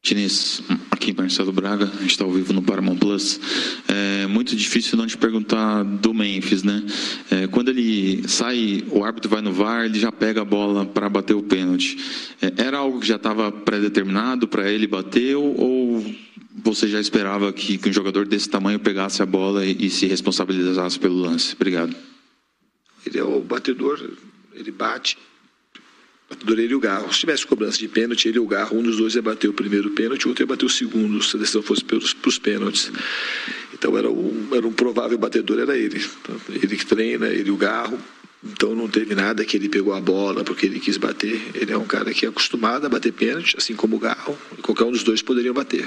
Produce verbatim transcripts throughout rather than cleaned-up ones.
Diniz, aqui Marcelo Braga, a gente está ao vivo no Paramount Plus. É muito difícil não te perguntar do Memphis, né? É, quando ele sai, o árbitro vai no V A R, ele já pega a bola para bater o pênalti. É, era algo que já estava pré-determinado para ele bater ou você já esperava que, que um jogador desse tamanho pegasse a bola e, e se responsabilizasse pelo lance? Obrigado. Ele é o batedor, ele bate. Ele e o Garro. Se tivesse cobrança de pênalti, ele e o Garro, um dos dois ia bater o primeiro pênalti, o outro ia bater o segundo, se a decisão fosse para os pênaltis. Então era um, era um provável batedor, era ele. Ele que treina, ele e o Garro. Então não teve nada que ele pegou a bola porque ele quis bater. Ele é um cara que é acostumado a bater pênalti, assim como o Garro. E qualquer um dos dois poderiam bater.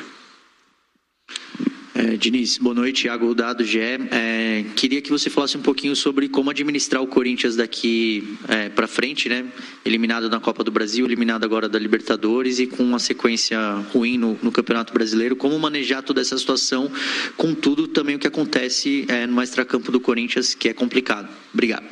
É, Diniz, boa noite, Thiago Dado, G E. É, queria que você falasse um pouquinho sobre como administrar o Corinthians daqui é, para frente, né? Eliminado na Copa do Brasil, eliminado agora da Libertadores e com uma sequência ruim no, no Campeonato Brasileiro. Como manejar toda essa situação, com tudo também o que acontece é, no extracampo do Corinthians, que é complicado. Obrigado.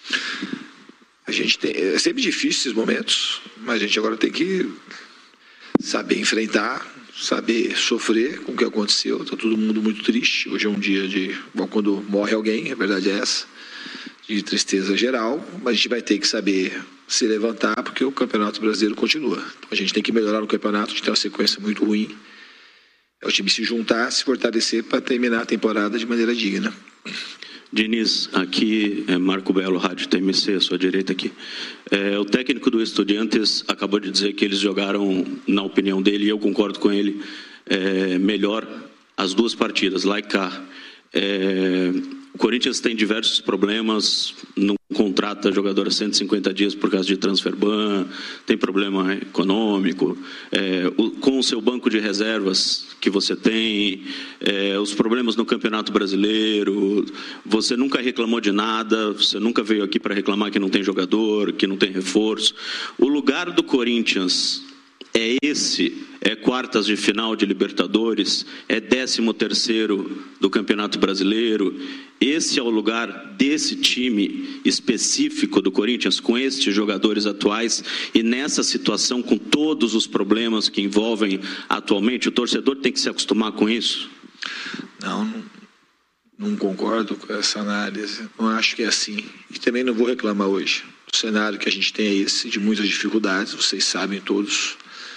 A gente tem, é sempre difícil esses momentos, mas a gente agora tem que saber enfrentar, saber sofrer com o que aconteceu. Está todo mundo muito triste. Hoje é um dia de... Bom, quando morre alguém, a verdade é essa, de tristeza geral, mas a gente vai ter que saber se levantar porque o Campeonato Brasileiro continua. Então, a gente tem que melhorar no campeonato, a gente tem uma sequência muito ruim. É o time se juntar, se fortalecer para terminar a temporada de maneira digna. Diniz, aqui é Marco Belo, Rádio T M C, à sua direita aqui. É, o técnico do Estudiantes acabou de dizer que eles jogaram, na opinião dele, e eu concordo com ele, é, melhor as duas partidas, lá e cá. É, o Corinthians tem diversos problemas, não contrata jogador a cento e cinquenta dias por causa de transfer ban, tem problema econômico, é, o, com o seu banco de reservas que você tem, é, os problemas no Campeonato Brasileiro, você nunca reclamou de nada, você nunca veio aqui para reclamar que não tem jogador, que não tem reforço. O lugar do Corinthians é esse, é quartas de final de Libertadores, é décimo terceiro do Campeonato Brasileiro. Esse é o lugar desse time específico do Corinthians, com estes jogadores atuais e nessa situação, com todos os problemas que envolvem atualmente. O torcedor tem que se acostumar com isso? Não, não, não concordo com essa análise. Não acho que é assim. E também não vou reclamar hoje. O cenário que a gente tem é esse, de muitas dificuldades, vocês sabem todos.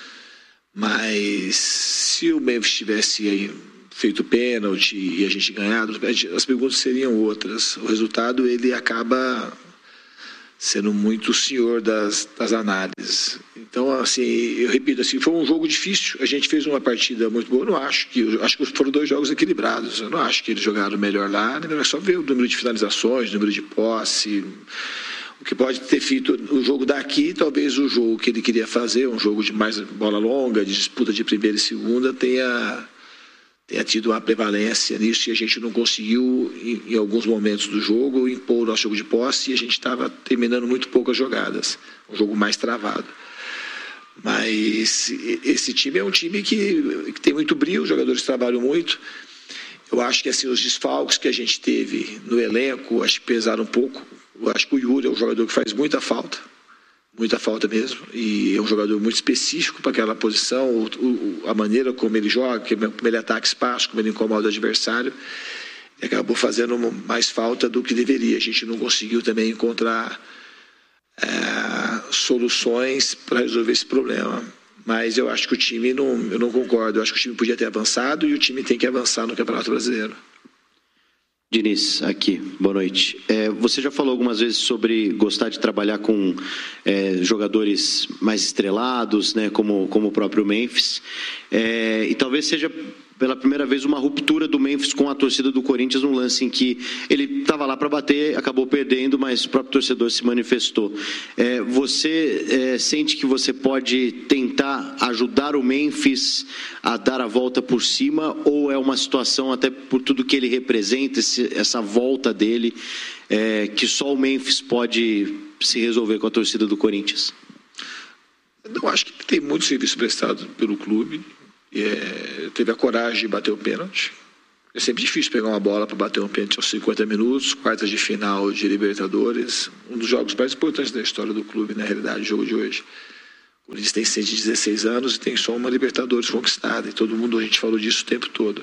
Mas se o Memphis tivesse aí feito pênalti e a gente ganhado, as perguntas seriam outras. O resultado, ele acaba sendo muito o senhor das, das análises. Então, assim, eu repito, assim, foi um jogo difícil. A gente fez uma partida muito boa. Eu não acho que... Eu acho que foram dois jogos equilibrados. Eu não acho que eles jogaram melhor lá. É só ver o número de finalizações, o número de posse... O que pode ter feito o jogo daqui, talvez o jogo que ele queria fazer, um jogo de mais bola longa, de disputa de primeira e segunda, tenha, tenha tido uma prevalência nisso e a gente não conseguiu, em, em alguns momentos do jogo, impor o nosso jogo de posse e a gente estava terminando muito poucas jogadas, um jogo mais travado. Mas esse time é um time que, que tem muito brilho, os jogadores trabalham muito. Eu acho que assim, os desfalques que a gente teve no elenco, acho que pesaram um pouco. Eu acho que o Yuri é um jogador que faz muita falta, muita falta mesmo, e é um jogador muito específico para aquela posição, o, o, a maneira como ele joga, como ele ataca espaço, como ele incomoda o adversário, e acabou fazendo mais falta do que deveria. A gente não conseguiu também encontrar é, soluções para resolver esse problema. Mas eu acho que o time, não, eu não concordo, eu acho que o time podia ter avançado e o time tem que avançar no Campeonato Brasileiro. Diniz, aqui, boa noite. É, você já falou algumas vezes sobre gostar de trabalhar com é, jogadores mais estrelados, né, como, como o próprio Memphis, é, e talvez seja pela primeira vez uma ruptura do Memphis com a torcida do Corinthians, num lance em que ele estava lá para bater, acabou perdendo, mas o próprio torcedor se manifestou. É, você é, sente que você pode tentar ajudar o Memphis a dar a volta por cima, ou é uma situação, até por tudo que ele representa, esse, essa volta dele, é, que só o Memphis pode se resolver com a torcida do Corinthians? Eu acho que tem muito serviço prestado pelo clube. É, teve a coragem de bater o pênalti. É sempre difícil pegar uma bola para bater um pênalti aos cinquenta minutos, quartas de final de Libertadores, um dos jogos mais importantes da história do clube, na realidade, o jogo de hoje. O O Corinthians tem cento e dezesseis anos e tem só uma Libertadores conquistada. E todo mundo, a gente falou disso o tempo todo.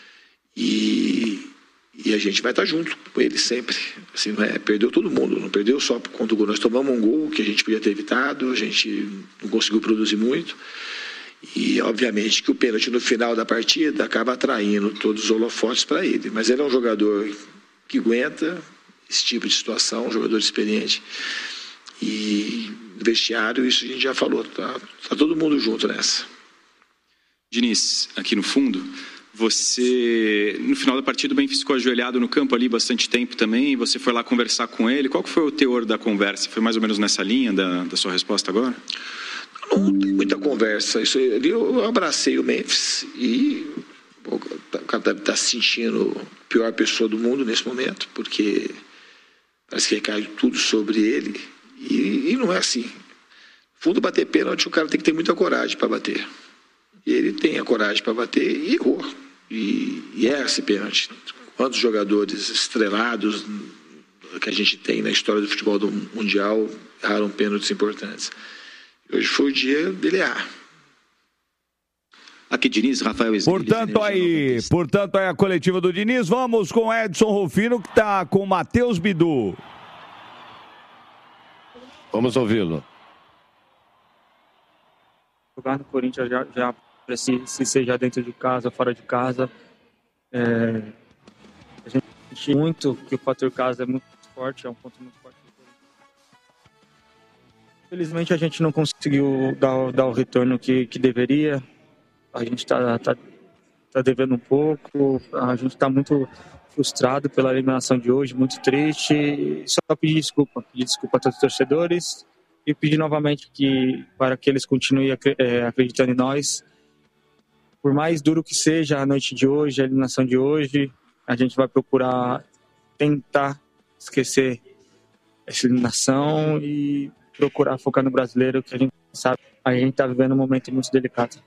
E, e a gente vai estar junto com ele sempre. Assim, não é, perdeu todo mundo, não perdeu só por conta do gol. Nós tomamos um gol que a gente podia ter evitado, a gente não conseguiu produzir muito. E obviamente que o pênalti no final da partida acaba atraindo todos os holofotes para ele. Mas ele é um jogador que aguenta esse tipo de situação, um jogador experiente. E no vestiário, isso a gente já falou, tá, tá todo mundo junto nessa. Diniz, aqui no fundo, você, no final da partida, o Memphis ficou ajoelhado no campo ali bastante tempo também, você foi lá conversar com ele. Qual que foi o teor da conversa? Foi mais ou menos nessa linha da, da sua resposta agora? Não, não tem muita conversa. Isso, eu abracei o Memphis e o cara deve estar se sentindo a pior pessoa do mundo nesse momento, porque parece que recai tudo sobre ele. E, e não é assim. Fundo, bater pênalti, o cara tem que ter muita coragem para bater. E ele tem a coragem para bater e errou. E, e é esse pênalti. Quantos jogadores estrelados que a gente tem na história do futebol do mundial erraram pênaltis importantes. Hoje foi o dia dele errar. Aqui, Diniz, Rafael Esguilho. Portanto, aí, portanto, aí a coletiva do Diniz. Vamos com Edson Rufino, que está com Matheus Bidu. Vamos ouvi-lo. Jogar no Corinthians já, já precisa, se seja dentro de casa, fora de casa. É, a gente sente muito que o fator casa é muito forte, é um ponto muito forte. Infelizmente a gente não conseguiu dar, dar o retorno que, que deveria. A gente está tá, tá devendo um pouco, a gente está muito frustrado pela eliminação de hoje, muito triste. Só pedir desculpa, pedir desculpa a todos os torcedores e pedir novamente que, para que eles continuem acreditando em nós. Por mais duro que seja a noite de hoje, a eliminação de hoje, a gente vai procurar tentar esquecer essa eliminação e procurar focar no brasileiro, que a gente sabe, a gente está vivendo um momento muito delicado.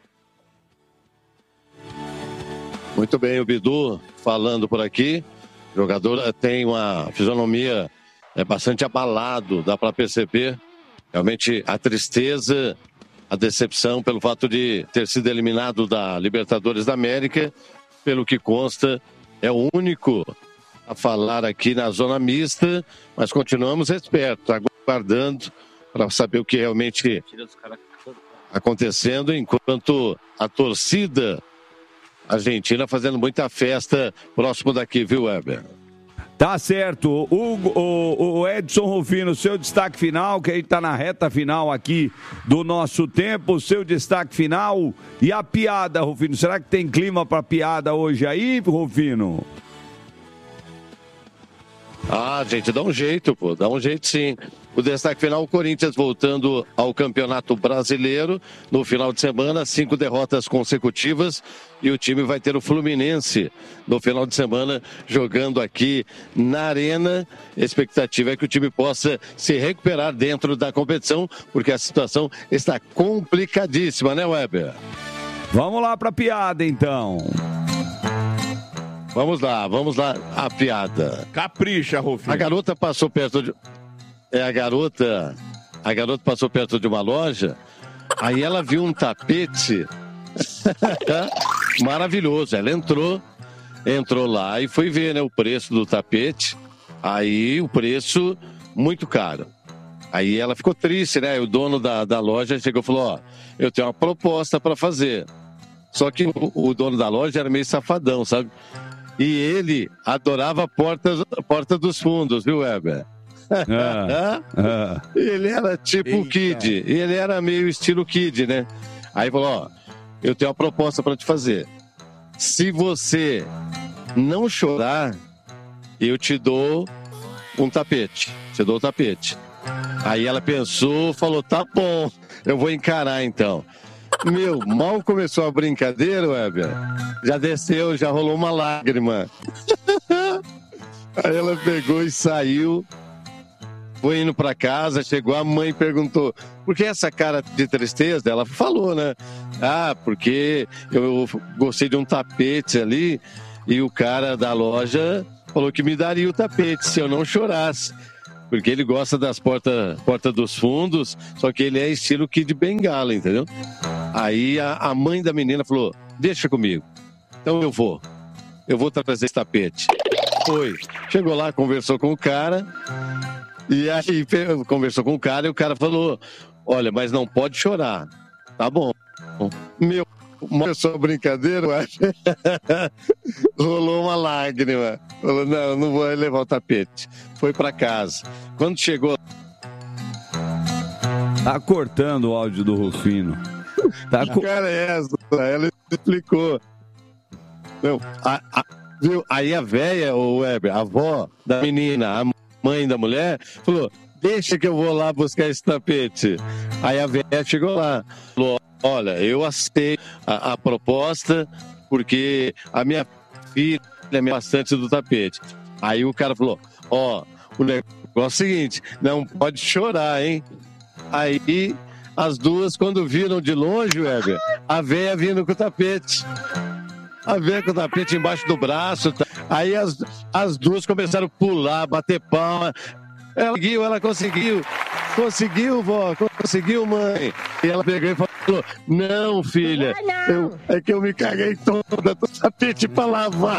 Muito bem, o Bidu falando por aqui. O jogador tem uma fisionomia é, bastante abalado, dá para perceber. Realmente a tristeza, a decepção pelo fato de ter sido eliminado da Libertadores da América. Pelo que consta, é o único a falar aqui na zona mista, mas continuamos espertos, aguardando para saber o que realmente acontecendo, enquanto a torcida argentina fazendo muita festa próximo daqui, viu, Weber? Tá certo. O, o, o Edson Rufino, seu destaque final, que a gente tá na reta final aqui do nosso tempo, seu destaque final e a piada, Rufino. Será que tem clima para piada hoje aí, Rufino? Ah, gente, dá um jeito, pô, dá um jeito sim. O destaque final, o Corinthians voltando ao Campeonato Brasileiro no final de semana, cinco derrotas consecutivas e o time vai ter o Fluminense no final de semana jogando aqui na Arena. A expectativa é que o time possa se recuperar dentro da competição, porque a situação está complicadíssima, né, Weber? Vamos lá para a piada, então. Vamos lá, vamos lá, a piada. Capricha, Rufino. A garota passou perto de... É, a garota... A garota passou perto de uma loja, aí ela viu um tapete maravilhoso. Ela entrou, entrou lá e foi ver, né, o preço do tapete. Aí o preço muito caro. Aí ela ficou triste, né? O dono da, da loja chegou e falou, ó, eu tenho uma proposta para fazer. Só que o, o dono da loja era meio safadão, sabe? E ele adorava a porta, a porta dos fundos, viu, Weber? Ah, ah. Ele era tipo o Kid. Ele era meio estilo Kid, né? Aí falou, ó, eu tenho uma proposta para te fazer. Se você não chorar, eu te dou um tapete. Te dou o tapete. Aí ela pensou, falou, tá bom, eu vou encarar então. Meu, mal começou a brincadeira, Weber, já desceu, já rolou uma lágrima. Aí ela pegou e saiu, foi indo pra casa, chegou, a mãe perguntou, por que essa cara de tristeza? Ela falou, né? Ah, porque eu gostei de um tapete ali e o cara da loja falou que me daria o tapete se eu não chorasse. Porque ele gosta das portas porta dos fundos, só que ele é estilo Kid Bengala, entendeu? Aí a, a mãe da menina falou, deixa comigo. Então eu vou. Eu vou trazer esse tapete. Foi. Chegou lá, conversou com o cara. E aí conversou com o cara e o cara falou, olha, mas não pode chorar. Tá bom. Meu, começou a brincadeira, ué. Rolou uma lágrima. Falou, não, não vou levar o tapete. Foi pra casa. Quando chegou... Tá cortando o áudio do Rufino. Tá co... Cara, é essa. Ela explicou. Não, a, a, viu? Aí a véia, o Weber, a avó da menina, a mãe da mulher, falou, deixa que eu vou lá buscar esse tapete. Aí a véia chegou lá, falou, olha, eu aceito a, a proposta porque a minha filha é bastante do tapete. Aí o cara falou, ó, oh, o negócio é o seguinte, não pode chorar, hein? Aí as duas, quando viram de longe, Weber, a véia vindo com o tapete. A véia com o tapete embaixo do braço. Tá? Aí as, as duas começaram a pular, bater palma. Ela conseguiu, ela conseguiu. Conseguiu, vó, conseguiu, mãe. E ela pegou e falou, não, filha, eu, é que eu me caguei toda, tô tapete pra lavar.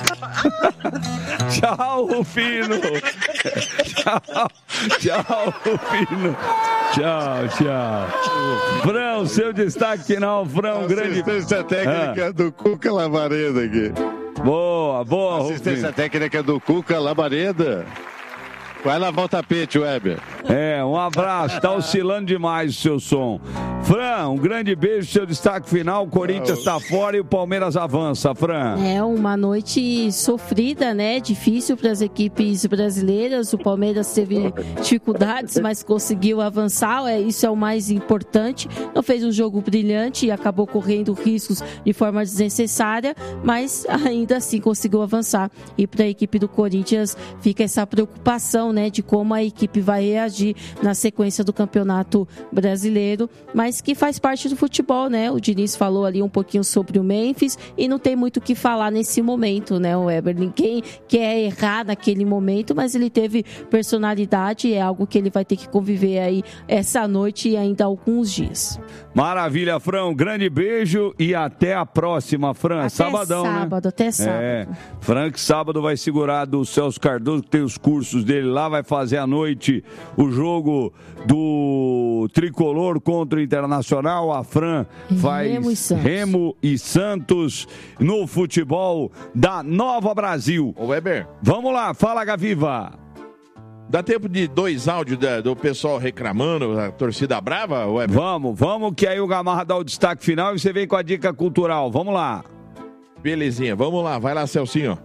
Tchau, Rufino. Tchau, tchau, Rufino. Tchau, tchau. Frão, seu destaque final, Frão, grande... Assistência técnica ah. do Cuca Lavareda aqui. Boa, boa, Assistência Rufino. técnica do Cuca Lavareda. Vai lavar o tapete, Weber. É, um abraço. Tá oscilando demais o seu som. Fran, um grande beijo. Seu destaque final. O Corinthians tá fora e o Palmeiras avança, Fran. É uma noite sofrida, né? Difícil para as equipes brasileiras. O Palmeiras teve dificuldades, mas conseguiu avançar. É, isso é o mais importante. Não fez um jogo brilhante e acabou correndo riscos de forma desnecessária, mas ainda assim conseguiu avançar. E para a equipe do Corinthians fica essa preocupação, né, de como a equipe vai reagir na sequência do Campeonato Brasileiro, mas que faz parte do futebol, né? O Diniz falou ali um pouquinho sobre o Memphis e não tem muito o que falar nesse momento, né, o Weber? Ninguém quer errar naquele momento, mas ele teve personalidade e é algo que ele vai ter que conviver aí essa noite e ainda alguns dias. Maravilha, Fran. Um grande beijo e até a próxima, Fran. Até Sabadão, sábado, né? até sábado. É, Frank sábado vai segurar do Celso Cardoso, que tem os cursos dele lá, vai fazer à noite o jogo do Tricolor contra o Internacional. A Fran faz Remo e Santos, Remo e Santos no futebol da Nova Brasil. Ô Weber. Vamos lá, fala, Gaviva. Dá tempo de dois áudios da, do pessoal reclamando, a torcida brava, Weber? Vamos, vamos, que aí o Gamarra dá o destaque final e você vem com a dica cultural. Vamos lá. Belezinha, vamos lá, vai lá, Celcinho.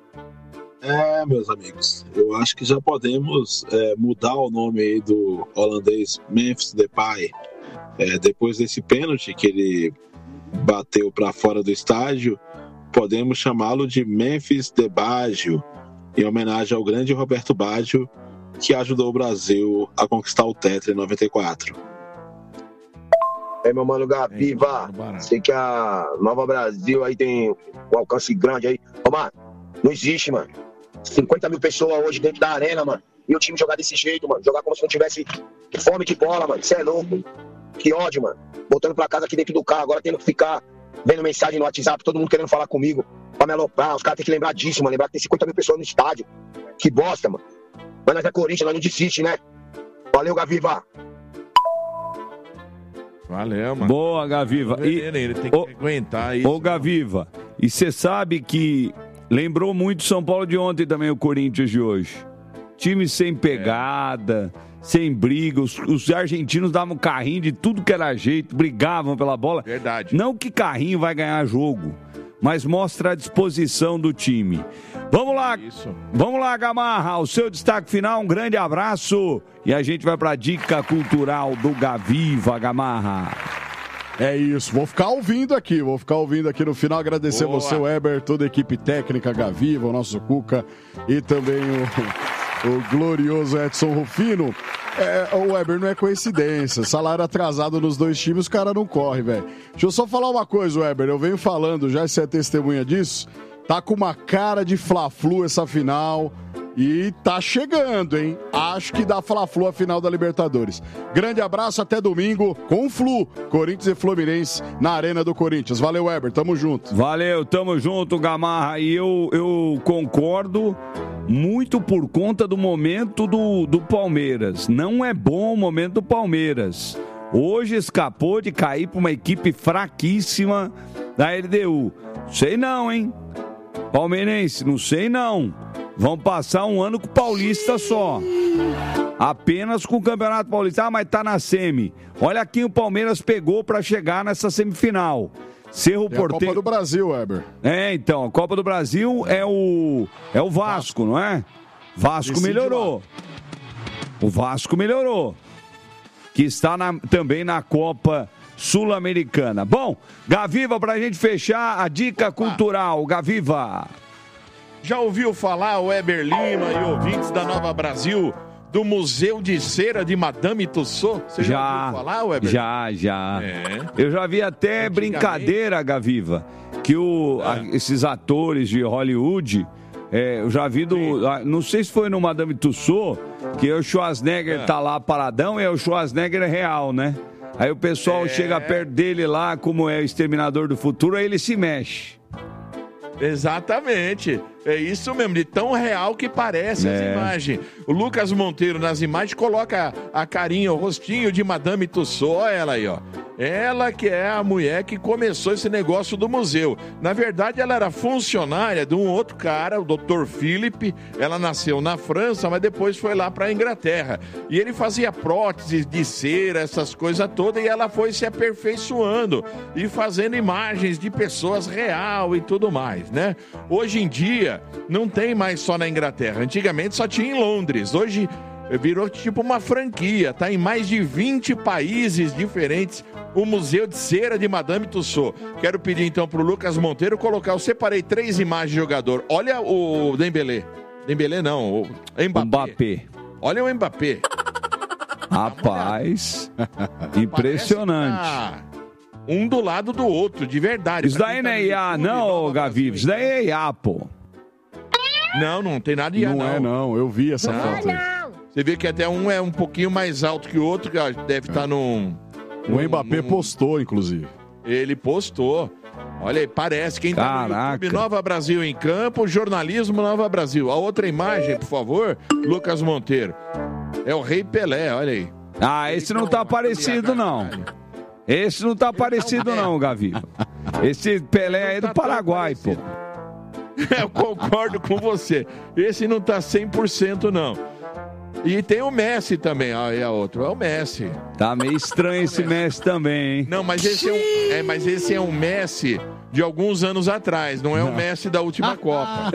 É, meus amigos, eu acho que já podemos é, mudar o nome aí do holandês Memphis Depay. É, depois desse pênalti que ele bateu para fora do estádio, podemos chamá-lo de Memphis de Baggio, em homenagem ao grande Roberto Baggio, que ajudou o Brasil a conquistar o Tetra em noventa e quatro. É, meu mano Gaviva, sei que a Nova Brasil aí tem um alcance grande aí. Ô, mano, não existe, mano. cinquenta mil pessoas hoje dentro da arena, mano. E o time jogar desse jeito, mano. Jogar como se não tivesse fome de bola, mano. Isso é louco. Que ódio, mano. Voltando pra casa aqui dentro do carro, agora tendo que ficar vendo mensagem no WhatsApp, todo mundo querendo falar comigo pra me aloprar. Os caras têm que lembrar disso, mano. Lembrar que tem cinquenta mil pessoas no estádio. Que bosta, mano. Mas nós é Corinthians, nós não desiste, né? Valeu, Gaviva. Valeu, mano. Boa, Gaviva. E, ele tem que ô, aguentar isso. Ô, Gaviva, e você sabe que lembrou muito São Paulo de ontem também, o Corinthians de hoje. Time sem pegada, é. sem briga. Os, os argentinos davam carrinho de tudo que era jeito, brigavam pela bola. Verdade. Não que carrinho vai ganhar jogo, mas mostra a disposição do time. Vamos lá, Isso. vamos lá, Gamarra, o seu destaque final, um grande abraço e a gente vai para a dica cultural do Gaviva, Gamarra. É isso, vou ficar ouvindo aqui, vou ficar ouvindo aqui no final, agradecer Boa. você, Weber, toda a equipe técnica, Gaviva, o nosso Cuca e também o, o glorioso Edson Rufino. É, o Weber, não é coincidência, salário atrasado nos dois times, os caras não correm, velho. Deixa eu só falar uma coisa, Weber, eu venho falando já, você é testemunha disso, tá com uma cara de Fla-Flu essa final, E tá chegando, hein? Acho que dá Fla-Flu a final da Libertadores. Grande abraço, até domingo com o Flu, Corinthians e Fluminense na Arena do Corinthians. Valeu, Weber, tamo junto. Valeu, tamo junto, Gamarra. E eu, eu concordo muito por conta do momento do, do Palmeiras. Não é bom o momento do Palmeiras. Hoje escapou de cair para uma equipe fraquíssima da L D U. Sei não, hein? Palmeirense, não sei não. Vão passar um ano com o Paulista só. Apenas com o Campeonato Paulista. Ah, mas tá na semi. Olha quem o Palmeiras pegou para chegar nessa semifinal. Cerro Tem a Porteño. Copa do Brasil, Weber. É, então, a Copa do Brasil é o é o Vasco, não é? Vasco Decide melhorou. lá. O Vasco melhorou. Que está na- também na Copa Sul-Americana. Bom, Gaviva, pra gente fechar a dica cultural. Gaviva. Já ouviu falar, Weber Lima e ouvintes da Nova Brasil, do Museu de Cera de Madame Tussauds? Você já, Já, ouviu falar, Weber? já, já. É. Eu já vi até brincadeira, Gaviva, que o, a- esses atores de Hollywood, é, eu já vi do... a- Não sei se foi no Madame Tussauds, que o Schwarzenegger É. tá lá paradão e é o Schwarzenegger real, né? Aí o pessoal É. chega perto dele lá, como é o Exterminador do Futuro, aí ele se mexe. Exatamente. É isso mesmo, de tão real que parece as É. imagens. O Lucas Monteiro, nas imagens, coloca a carinha, o rostinho de Madame Tussauds. Olha ela aí, ó. Ela que é a mulher que começou esse negócio do museu. Na verdade, ela era funcionária de um outro cara, o doutor Philippe. Ela nasceu na França, mas depois foi lá para a Inglaterra. E ele fazia próteses de cera, essas coisas todas, e ela foi se aperfeiçoando e fazendo imagens de pessoas real e tudo mais, né? Hoje em dia, não tem mais só na Inglaterra. Antigamente só tinha em Londres. Hoje virou tipo uma franquia, tá em mais de vinte países diferentes o Museu de Cera de Madame Tussauds. Quero pedir então pro Lucas Monteiro colocar, eu separei três imagens de jogador. Olha o Dembélé. Dembélé não, o Mbappé. Mbappé. Olha o Mbappé. Rapaz, impressionante. Tá um do lado do outro, de verdade. Isso Pra daí quem não tá é no I A, YouTube, não, Nova Gaviva. Isso daí é I A, pô. Não, não tem nada de I A, Não é, não. Eu vi essa foto aí. Você vê que até um é um pouquinho mais alto que o outro, que ó, deve estar num... O Mbappé postou, inclusive. Ele postou. Olha aí, parece. Quem tá no Caraca. YouTube, Nova Brasil em Campo, jornalismo Nova Brasil. A outra imagem, por favor, Lucas Monteiro. É o Rei Pelé, olha aí. Ah, esse não tá parecido, não. Esse não tá parecido, não, Gaviva. Esse Pelé aí é do Paraguai, pô. Eu concordo com você. Esse não tá cem por cento, não. E tem o Messi também, ó, e a outra. É o Messi. Tá meio estranho esse Messi também, hein? Não, mas esse é um, é, mas esse é um Messi de alguns anos atrás, não é o Messi da última Copa.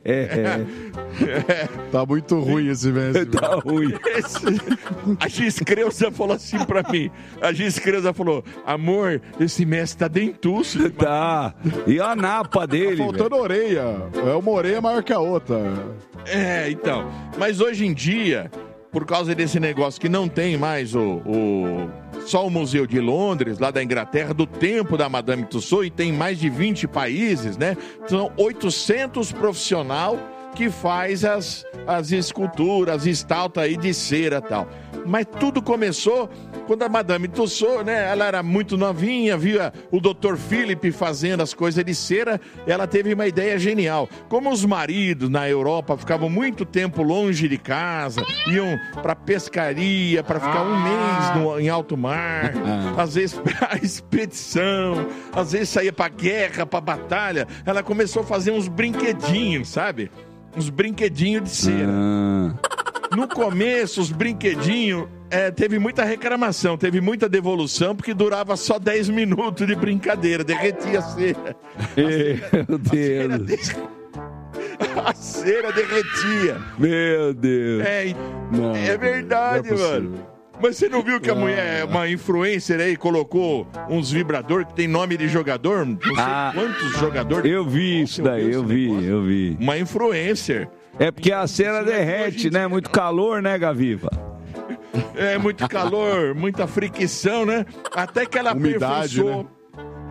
Tá muito ruim esse Messi. Tá ruim. Esse- a Giz Creuza falou assim pra mim. A Giz Creuza falou: amor, esse Messi tá dentuço. Tá. E a napa dele, Tá faltando orelha. É uma orelha maior que a outra. É, então. Mas hoje em dia, por causa desse negócio que não tem mais o, o- só o Museu de Londres, lá da Inglaterra, do tempo da Madame Tussauds, e tem mais de vinte países, né? São oitocentos profissionais que faz as, as esculturas, estalta aí de cera e tal. Mas tudo começou quando a Madame Tussauds, né? Ela era muito novinha, via o doutor Philippe fazendo as coisas de cera, ela teve uma ideia genial. Como os maridos na Europa ficavam muito tempo longe de casa, iam pra pescaria, para ficar um mês no, em alto mar, às vezes pra expedição, às vezes saía pra guerra, pra batalha, ela começou a fazer uns brinquedinhos, sabe? Uns brinquedinhos de cera. Ah, No começo, os brinquedinhos, é, teve muita reclamação, teve muita devolução, porque durava só dez minutos de brincadeira, derretia a cera. meu Deus. A cera derretia. Meu Deus. É, Não, é verdade, não é possível. mano. Mas você não viu que a mulher, uma influencer aí, colocou uns vibrador que tem nome de jogador? Não sei Ah, quantos jogadores. Eu vi isso daí, eu vi, eu vi. Uma influencer. É porque a cera derrete, né? Muito calor, né, Gaviva? É muito calor, muita fricção, né? Até que ela Umidade, aperfeiçoou.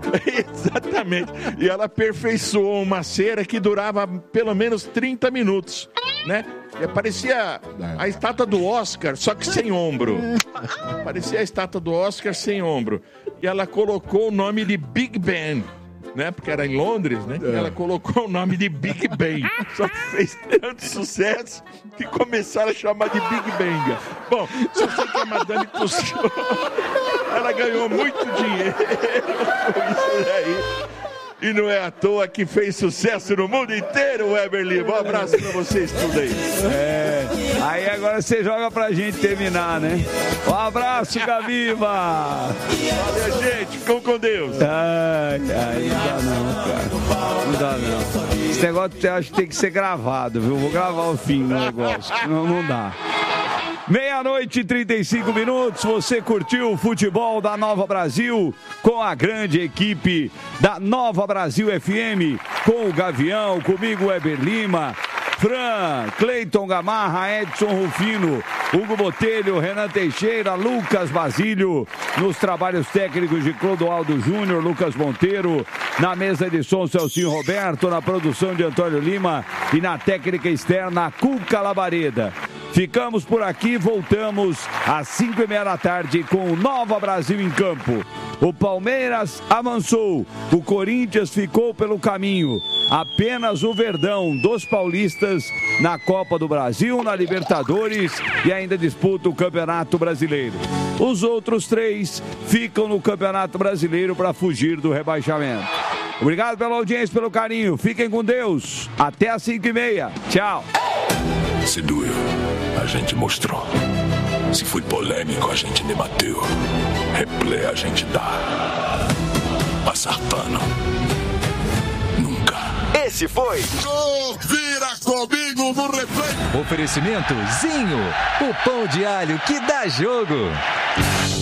Exatamente. E ela aperfeiçoou uma cera que durava pelo menos trinta minutos, né? E parecia a estátua do Oscar, só que sem ombro. Parecia a estátua do Oscar sem ombro. E ela colocou o nome de Big Ben, né? Porque era em Londres, né? E ela colocou o nome de Big Ben. Só que fez tanto sucesso que começaram a chamar de Big Bang. Bom, só sei que a Madame Tussauds, ela ganhou muito dinheiro com isso aí. E não é à toa que fez sucesso no mundo inteiro, Weber Lima. Um abraço pra vocês tudo aí. É, aí agora você joga pra gente terminar, né? Um abraço, Gaviva! Valeu, gente. Ficam com Deus. Ai, ai, não dá não, cara. Não dá não. Esse negócio eu acho que tem que ser gravado, viu? Vou gravar o fim do negócio. Não, não dá. Meia-noite e trinta e cinco minutos, você curtiu o futebol da Nova Brasil com a grande equipe da Nova Brasil F M, com o Gavião, comigo Weber Lima, Fran, Cleiton Gamarra, Edson Rufino, Hugo Botelho, Renan Teixeira, Lucas Basílio, nos trabalhos técnicos de Clodoaldo Júnior, Lucas Monteiro, na mesa de som Celcinho Roberto, na produção de Antônio Lima e na técnica externa Cuca Labareda. Ficamos por aqui, voltamos às cinco e meia da tarde com o Nova Brasil em campo. O Palmeiras avançou, o Corinthians ficou pelo caminho. Apenas o Verdão dos paulistas na Copa do Brasil, na Libertadores e ainda disputa o Campeonato Brasileiro. Os outros três ficam no Campeonato Brasileiro para fugir do rebaixamento. Obrigado pela audiência, pelo carinho. Fiquem com Deus. Até às cinco e meia. Tchau. Se doeu, a gente mostrou. Se foi polêmico, a gente debateu. Replay a gente dá. Passar pano. Nunca. Esse foi Vira comigo no replay. Oferecimento Zinho, o pão de alho que dá jogo.